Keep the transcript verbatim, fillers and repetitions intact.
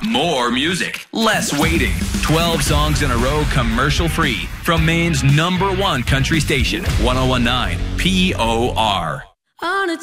More music, less waiting. twelve songs in a row, commercial-free. From Maine's number one country station, one oh one point nine P O R. On a